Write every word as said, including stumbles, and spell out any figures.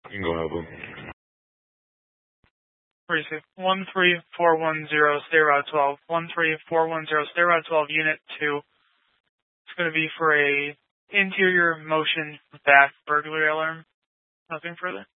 You can go ahead, Blue. Receive. one three four one zero, stay route twelve. one three four one zero, stay route twelve, unit two. It's going to be for a interior motion back burglary alarm. Nothing further.